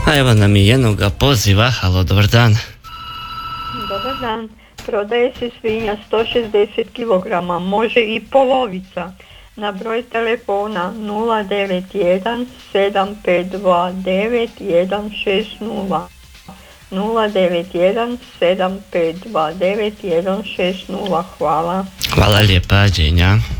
A evo nam i jednoga poziva. Halo, dobar dan. Dobar dan. Prodaje se svinja 160 kg, može i polovica. Na broj telefona 091 7529 160. 091 7529 160. Hvala. Hvala lijepa, Đenja.